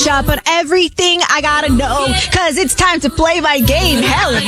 up on everything I gotta know, cause it's time to play my game. Hello.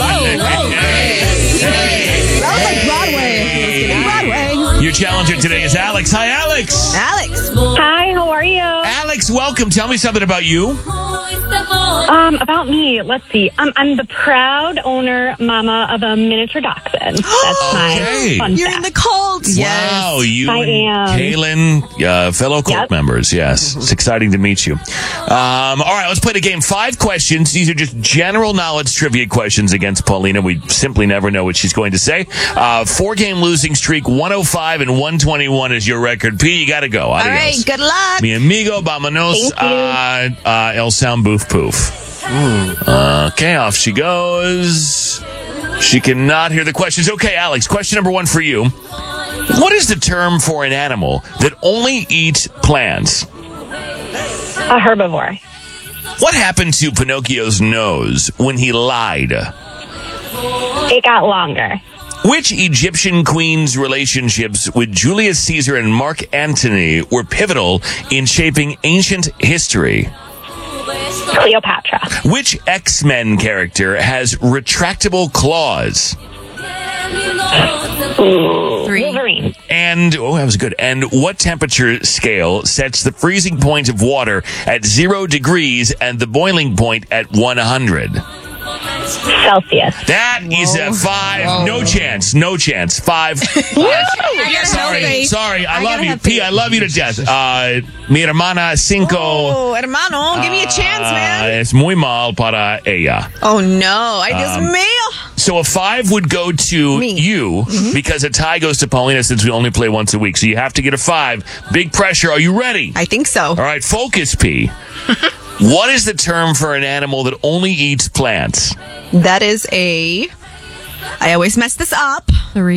That was like Broadway. Your challenger today is Alex. Hi, Alex. Alex. Hi, how are you? Alex, welcome. Tell me something about you. About me, let's see. I'm the proud owner, mama of a miniature dachshund. That's my fun You're fact. in the cult. Wow, you I and am. Kaylin, fellow cult members. Yes, it's exciting to meet you. All right, let's play the game. 5 questions. These are just general knowledge trivia questions against Paulina. We simply never know what she's going to say. 4-game losing streak, 105 and 121 is your record. P, you got to go. Adios. All right, good luck. Mi amigo, vámonos. El sound boof poof. Okay, off she goes. She cannot hear the questions. Okay, Alex, question number 1 for you. What is the term for an animal that only eats plants? A herbivore. What happened to Pinocchio's nose when he lied? It got longer. Which Egyptian queen's relationships with Julius Caesar and Mark Antony were pivotal in shaping ancient history? Cleopatra. Which X-Men character has retractable claws? 3. Wolverine. And, that was good. And what temperature scale sets the freezing point of water at 0 degrees and the boiling point at 100? Celsius. That is a 5. Whoa. No chance. 5. Sorry. I love you. P, I love you to death. Mi hermana 5. Oh, hermano, give me a chance, man. Es muy mal para ella. Oh, no. Ay, Dios mío. So a 5 would go to Me. you because a tie goes to Paulina since we only play once a week. So you have to get a 5. Big pressure. Are you ready? I think so. All right, focus, P. What is the term for an animal that only eats plants? That is I always mess this up.